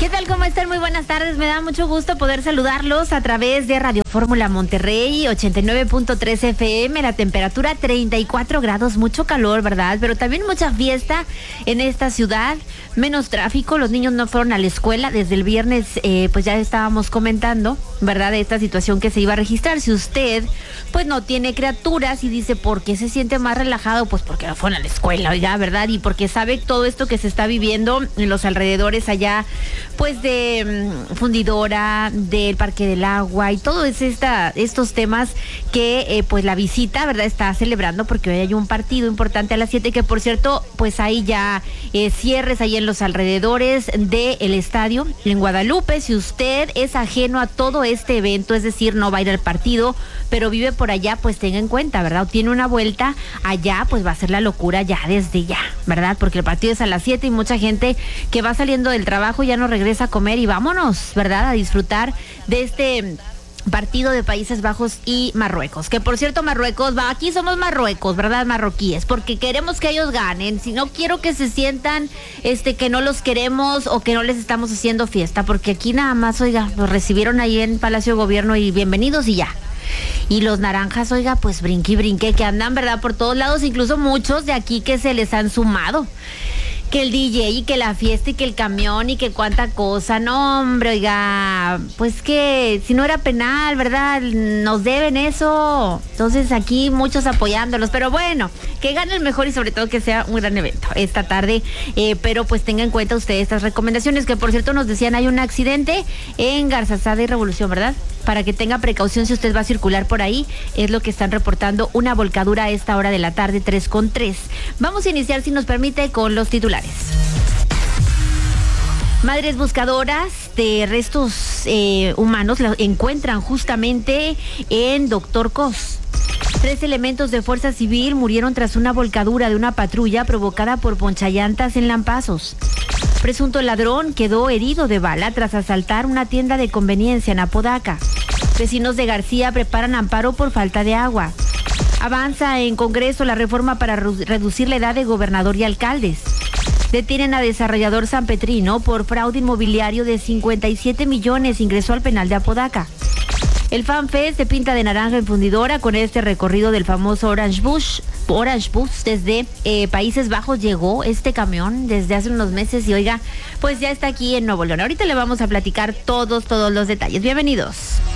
¿Qué tal? ¿Cómo están? Muy buenas tardes. Me da mucho gusto poder saludarlos a través de Radio Fórmula Monterrey, 89.3 FM, la temperatura 34 grados, mucho calor, ¿verdad? Pero también mucha fiesta en esta ciudad, menos tráfico, los niños no fueron a la escuela. Desde el viernes, pues ya estábamos comentando, ¿verdad? De esta situación que se iba a registrar. Si usted, pues no tiene criaturas y dice, ¿por qué se siente más relajado? Pues porque no fueron a la escuela, ya, ¿verdad? Y porque sabe todo esto que se está viviendo en los alrededores allá, pues de Fundidora, del Parque del Agua y todo estos temas que pues la visita, ¿verdad? Está celebrando porque hoy hay un partido importante a las 7, que por cierto, pues hay ya cierres ahí en los alrededores del estadio en Guadalupe. Si usted es ajeno a todo este evento, es decir, no va a ir al partido, pero vive por allá, pues tenga en cuenta, ¿verdad? O tiene una vuelta allá, pues va a ser la locura ya desde ya, ¿verdad? Porque el partido es a las 7 y mucha gente que va saliendo del trabajo ya no regresa a comer y vámonos, ¿verdad? A disfrutar de este partido de Países Bajos y Marruecos. Que por cierto, Marruecos, aquí somos Marruecos, ¿verdad? Marroquíes, porque queremos que ellos ganen. Si no, quiero que se sientan que no los queremos o que no les estamos haciendo fiesta, porque aquí nada más, oiga, los recibieron ahí en Palacio de Gobierno y bienvenidos y ya. Y los naranjas, oiga, pues brinque, que andan, ¿verdad? Por todos lados, incluso muchos de aquí que se les han sumado. Que el DJ y que la fiesta y que el camión y que cuánta cosa. No, hombre, oiga, pues que si no era penal, ¿verdad? Nos deben eso. Entonces aquí muchos apoyándolos, pero bueno, que gane el mejor y sobre todo que sea un gran evento esta tarde. Pero pues tenga en cuenta usted estas recomendaciones, que por cierto nos decían hay un accidente en Garzazada y Revolución, ¿verdad? Para que tenga precaución si usted va a circular por ahí, es lo que están reportando, una volcadura a esta hora de la tarde, 3:03. Vamos a iniciar, si nos permite, con los titulares. Madres buscadoras de restos humanos la encuentran justamente en Doctor Cos. 3 elementos de Fuerza Civil murieron tras una volcadura de una patrulla provocada por ponchallantas en Lampazos. Presunto ladrón quedó herido de bala tras asaltar una tienda de conveniencia en Apodaca. Vecinos de García preparan amparo por falta de agua. Avanza en Congreso la reforma para reducir la edad de gobernador y alcaldes. Detienen a desarrollador sanpetrino por fraude inmobiliario de 57 millones, ingresó al penal de Apodaca. El FanFest se pinta de naranja en Fundidora con este recorrido del famoso Orange Bus desde Países Bajos. Llegó este camión desde hace unos meses y oiga, pues ya está aquí en Nuevo León. Ahorita le vamos a platicar todos los detalles. Bienvenidos.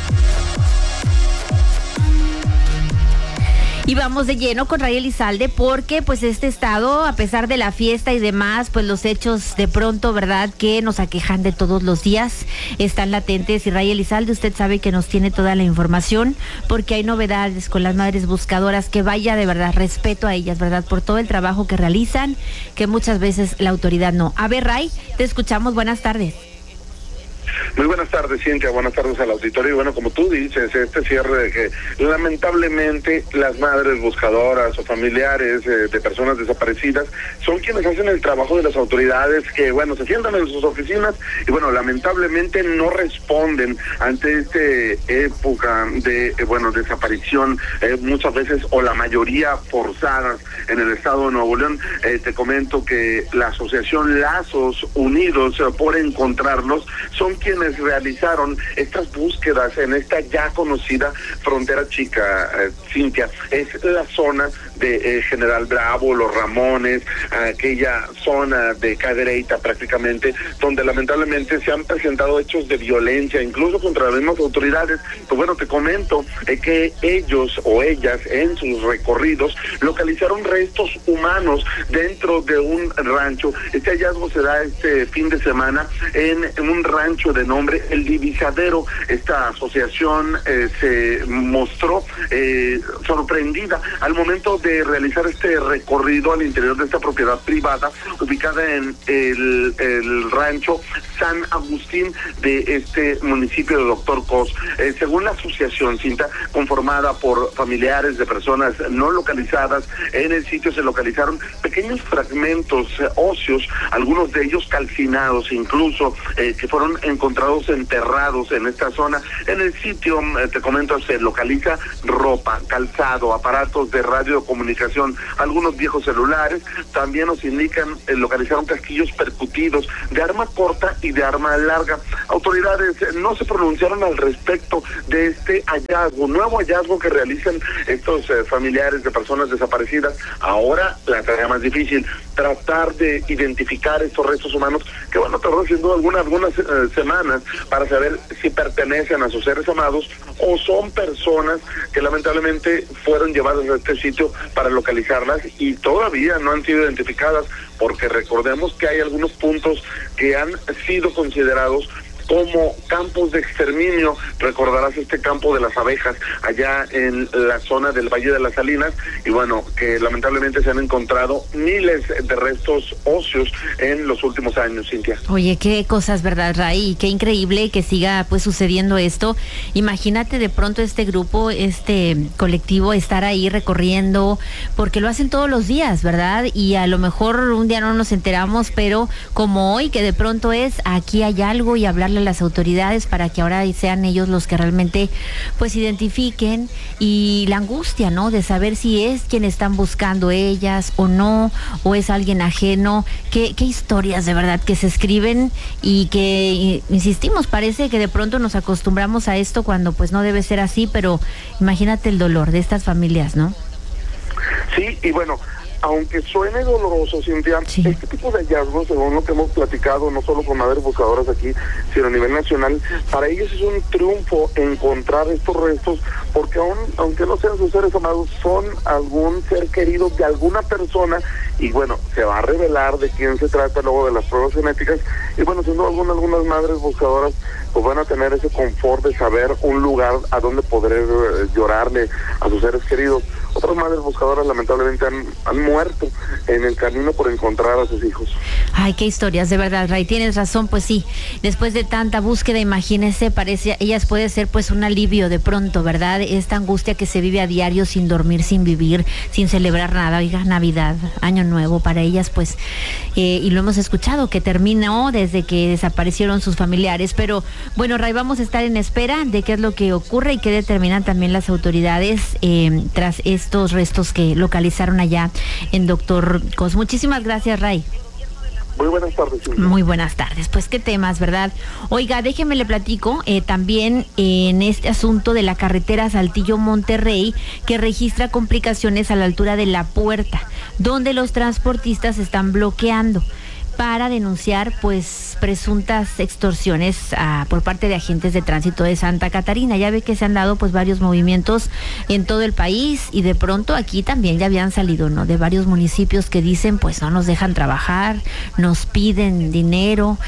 Y vamos de lleno con Ray Elizalde porque pues este estado, a pesar de la fiesta y demás, pues los hechos de pronto, ¿verdad?, que nos aquejan de todos los días, están latentes. Y Ray Elizalde, usted sabe que nos tiene toda la información porque hay novedades con las madres buscadoras, que vaya de verdad, respeto a ellas, ¿verdad?, por todo el trabajo que realizan, que muchas veces la autoridad no. A ver, Ray, te escuchamos, buenas tardes. Muy buenas tardes, Cintia, buenas tardes al auditorio. Y bueno, como tú dices, este cierre de que lamentablemente las madres buscadoras o familiares de personas desaparecidas son quienes hacen el trabajo de las autoridades, que bueno, se sientan en sus oficinas y bueno, lamentablemente no responden ante esta época de desaparición, muchas veces o la mayoría forzadas en el estado de Nuevo León. Te comento que la asociación Lazos Unidos por Encontrarlos son quienes realizaron estas búsquedas en esta ya conocida frontera chica, Cintia. Es la zona de General Bravo, Los Ramones, aquella zona de Cadereyta prácticamente, donde lamentablemente se han presentado hechos de violencia, incluso contra las mismas autoridades. Pues bueno, te comento que ellos o ellas en sus recorridos localizaron restos humanos dentro de un rancho. Este hallazgo se da este fin de semana en un rancho de nombre El Divisadero. Esta asociación se mostró sorprendida al momento de realizar este recorrido al interior de esta propiedad privada ubicada en el rancho San Agustín de este municipio de Doctor Cos. Según la asociación, Cinta, conformada por familiares de personas no localizadas, en el sitio se localizaron pequeños fragmentos óseos, algunos de ellos calcinados incluso, que fueron encontrados encontrados enterrados en esta zona. En el sitio, te comento, se localiza ropa, calzado, aparatos de radiocomunicación, algunos viejos celulares. También nos indican localizaron casquillos percutidos de arma corta y de arma larga. Autoridades no se pronunciaron al respecto de este hallazgo, nuevo hallazgo que realizan estos familiares de personas desaparecidas. Ahora la tarea más difícil, tratar de identificar estos restos humanos, que bueno, tardó sin duda algunas semanas para saber si pertenecen a sus seres amados o son personas que lamentablemente fueron llevadas a este sitio para localizarlas y todavía no han sido identificadas, porque recordemos que hay algunos puntos que han sido considerados como campos de exterminio. Recordarás este campo de las abejas allá en la zona del Valle de las Salinas, y bueno, que lamentablemente se han encontrado miles de restos óseos en los últimos años, Cintia. Oye, qué cosas, ¿verdad, Ray? Qué increíble que siga pues sucediendo esto. Imagínate de pronto este grupo, este colectivo, estar ahí recorriendo, porque lo hacen todos los días, ¿verdad? Y a lo mejor un día no nos enteramos, pero como hoy, que de pronto aquí hay algo, y hablarle a las autoridades para que ahora sean ellos los que realmente pues identifiquen, y la angustia, ¿no? De saber si es quien están buscando ellas o no, o es alguien ajeno. Qué historias de verdad que se escriben, y que, insistimos, parece que de pronto nos acostumbramos a esto cuando pues no debe ser así, pero imagínate el dolor de estas familias, ¿no? Sí, y bueno, aunque suene doloroso, Cintia, sí, este tipo de hallazgos, según lo que hemos platicado, no solo con madres buscadoras aquí, sino a nivel nacional, para ellos es un triunfo encontrar estos restos, porque aunque no sean sus seres amados, son algún ser querido de alguna persona, y bueno, se va a revelar de quién se trata luego de las pruebas genéticas, y bueno, siendo algunas madres buscadoras pues van a tener ese confort de saber un lugar a donde poder llorarle a sus seres queridos. Otras madres buscadoras lamentablemente han muerto en el camino por encontrar a sus hijos. Ay, qué historias, de verdad, Ray, tienes razón, pues sí, después de tanta búsqueda, imagínese, ellas puede ser pues un alivio de pronto, ¿verdad? Esta angustia que se vive a diario, sin dormir, sin vivir, sin celebrar nada. Oiga, Navidad, Año Nuevo, para ellas pues, y lo hemos escuchado, que terminó desde que desaparecieron sus familiares, pero bueno, Ray, vamos a estar en espera de qué es lo que ocurre y qué determinan también las autoridades tras estos restos que localizaron allá en Doctor Cos. Muchísimas gracias, Ray. Muy buenas tardes, Silvia. Muy buenas tardes. Pues qué temas, ¿verdad? Oiga, déjeme le platico también en este asunto de la carretera Saltillo-Monterrey, que registra complicaciones a la altura de La Puerta, donde los transportistas están bloqueando para denunciar pues presuntas extorsiones por parte de agentes de tránsito de Santa Catarina. Ya ve que se han dado pues varios movimientos en todo el país, y de pronto aquí también ya habían salido, ¿no?, de varios municipios que dicen pues no nos dejan trabajar, nos piden dinero,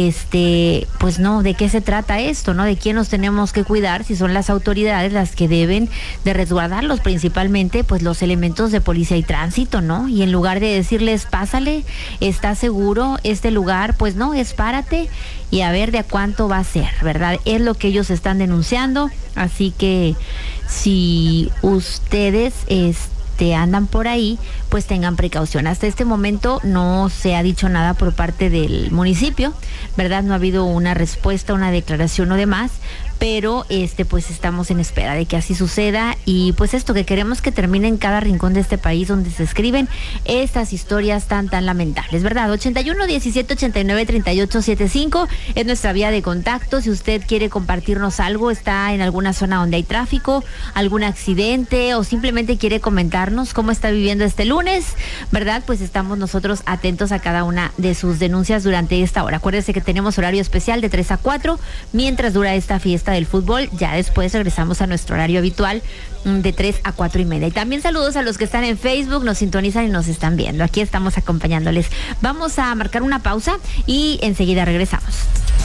pues no, ¿de qué se trata esto, no? ¿De quién nos tenemos que cuidar si son las autoridades las que deben de resguardarlos, principalmente pues los elementos de policía y tránsito, ¿no? Y en lugar de decirles pásale, ¿está seguro este lugar? Pues no, es párate y a ver de a cuánto va a ser, ¿verdad? Es lo que ellos están denunciando, así que si ustedes andan por ahí, pues tengan precaución. Hasta este momento no se ha dicho nada por parte del municipio, ¿verdad? No ha habido una respuesta, una declaración o demás, pero pues estamos en espera de que así suceda, y pues esto que queremos que termine en cada rincón de este país donde se escriben estas historias tan lamentables, ¿verdad? 81 17 89 38 75 es nuestra vía de contacto. Si usted quiere compartirnos algo, está en alguna zona donde hay tráfico, algún accidente, o simplemente quiere comentarnos cómo está viviendo este lunes, ¿verdad? Pues estamos nosotros atentos a cada una de sus denuncias durante esta hora. Acuérdese que tenemos horario especial de 3 a 4 mientras dura esta fiesta del fútbol. Ya después regresamos a nuestro horario habitual de 3 a 4:30. Y también saludos a los que están en Facebook, nos sintonizan y nos están viendo. Aquí estamos acompañándoles. Vamos a marcar una pausa y enseguida regresamos.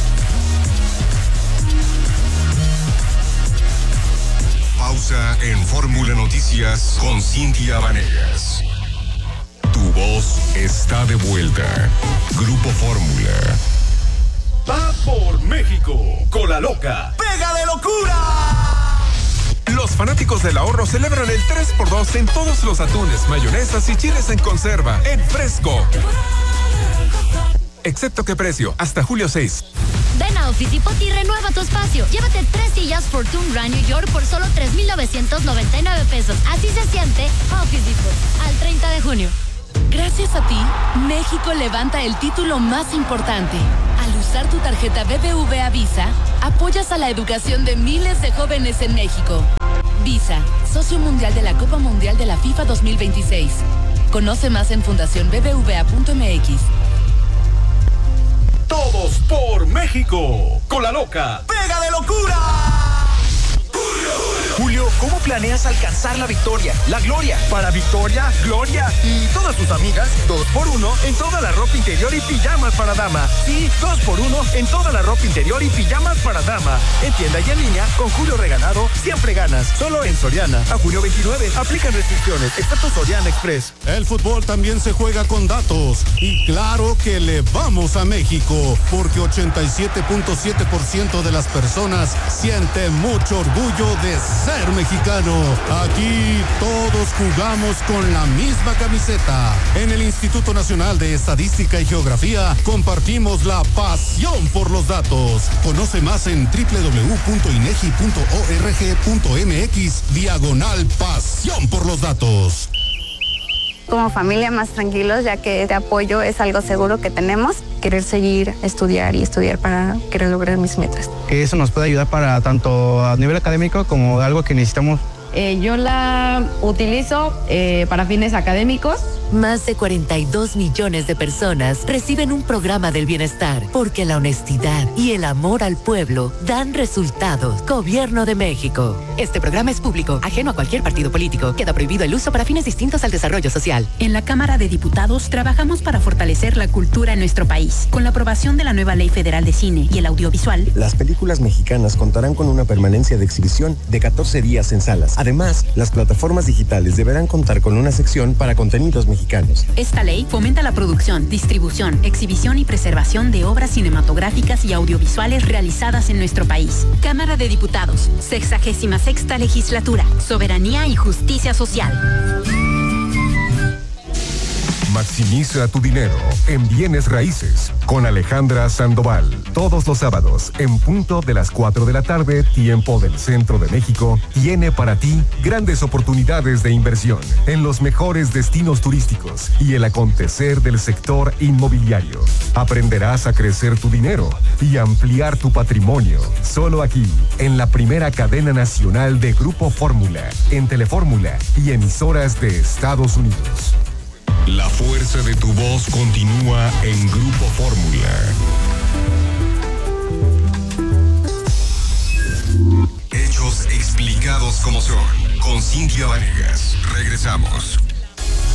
Pausa en Fórmula Noticias con Cintia Vanegas. Tu voz está de vuelta. Grupo Fórmula. Va por México con la loca. ¡Pega de locura! Los fanáticos del ahorro celebran el 3x2 en todos los atunes, mayonesas y chiles en conserva en Fresco. Excepto qué precio, hasta julio 6. Ven a Office Depot y renueva tu espacio. Llévate 3 sillas Fortune Grand New York por solo $3,999 pesos. Así se siente Office Depot. Al 30 de junio. Gracias a ti, México levanta el título más importante. Al usar tu tarjeta BBVA Visa, apoyas a la educación de miles de jóvenes en México. Visa, socio mundial de la Copa Mundial de la FIFA 2026. Conoce más en fundacionbbva.mx. Todos por México. Con la loca. ¡Pega de locura! Julio, ¿cómo planeas alcanzar la victoria, la gloria? Para Victoria, Gloria y todas tus amigas, 2x1 en toda la ropa interior y pijamas para dama. Sí, 2x1 en toda la ropa interior y pijamas para dama. En tienda y en línea, con Julio regalado, siempre ganas. Solo en Soriana. A junio 29, aplican restricciones, excepto Soriana Express. El fútbol también se juega con datos. Y claro que le vamos a México, porque 87.7% de las personas siente mucho orgullo de ser mexicano. Aquí todos jugamos con la misma camiseta. En el Instituto Nacional de Estadística y Geografía compartimos la pasión por los datos. Conoce más en www.inegi.org.mx/pasión por los datos. Como familia más tranquilos, ya que este apoyo es algo seguro que tenemos. Querer seguir, estudiar para querer lograr mis metas. Eso nos puede ayudar para tanto a nivel académico como algo que necesitamos. Yo la utilizo para fines académicos. Más de 42 millones de personas reciben un programa del bienestar porque la honestidad y el amor al pueblo dan resultados. Gobierno de México. Este programa es público, ajeno a cualquier partido político. Queda prohibido el uso para fines distintos al desarrollo social. En la Cámara de Diputados trabajamos para fortalecer la cultura en nuestro país. Con la aprobación de la nueva Ley Federal de Cine y el Audiovisual, las películas mexicanas contarán con una permanencia de exhibición de 14 días en salas. Además, las plataformas digitales deberán contar con una sección para contenidos mexicanos. Esta ley fomenta la producción, distribución, exhibición y preservación de obras cinematográficas y audiovisuales realizadas en nuestro país. Cámara de Diputados, 66ª Legislatura, Soberanía y Justicia Social. Maximiza tu dinero en bienes raíces con Alejandra Sandoval. Todos los sábados, en punto de las 4 de la tarde, tiempo del centro de México, tiene para ti grandes oportunidades de inversión en los mejores destinos turísticos y el acontecer del sector inmobiliario. Aprenderás a crecer tu dinero y ampliar tu patrimonio. Solo aquí, en la primera cadena nacional de Grupo Fórmula, en Telefórmula y emisoras de Estados Unidos. La fuerza de tu voz continúa en Grupo Fórmula. Hechos explicados como son, con Cintia Vanegas. Regresamos.